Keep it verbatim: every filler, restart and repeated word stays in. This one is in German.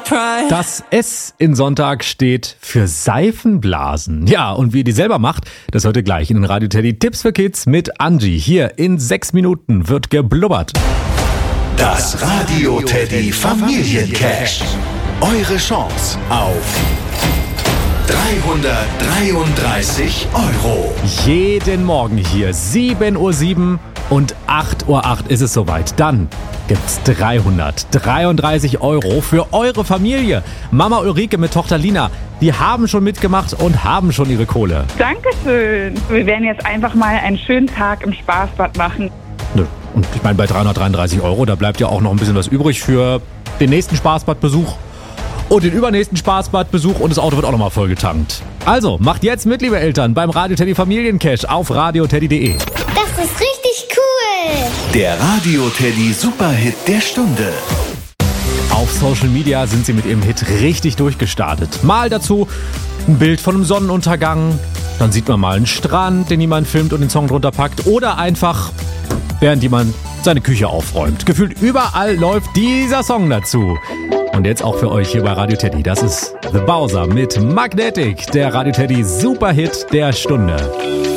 Das S in Sonntag steht für Seifenblasen. Ja, und wie ihr die selber macht, das heute gleich in den Radio Teddy Tipps für Kids mit Angie. Hier in sechs Minuten wird geblubbert. Das Radio Teddy Familiencash. Eure Chance auf dreihundertdreiunddreißig Euro. Jeden Morgen hier sieben Uhr sieben und acht Uhr acht ist es soweit. Dann gibt's dreihundertdreiunddreißig Euro für eure Familie. Mama Ulrike mit Tochter Lina, die haben schon mitgemacht und haben schon ihre Kohle. Dankeschön. Wir werden jetzt einfach mal einen schönen Tag im Spaßbad machen. Nö. Und ich meine, bei dreihundertdreiunddreißig Euro, da bleibt ja auch noch ein bisschen was übrig für den nächsten Spaßbadbesuch und den übernächsten Spaßbadbesuch und das Auto wird auch nochmal vollgetankt. Also, macht jetzt mit, liebe Eltern, beim Radio Teddy Familiencash auf radioteddy punkt de. Das ist richtig cool. Der Radio Teddy Superhit der Stunde. Auf Social Media sind sie mit ihrem Hit richtig durchgestartet. Mal dazu ein Bild von einem Sonnenuntergang, dann sieht man mal einen Strand, den jemand filmt und den Song drunter packt oder einfach während jemand seine Küche aufräumt. Gefühlt überall läuft dieser Song dazu. Und jetzt auch für euch hier bei Radio Teddy. Das ist The Bowser mit Magnetic, der Radio Teddy Superhit der Stunde.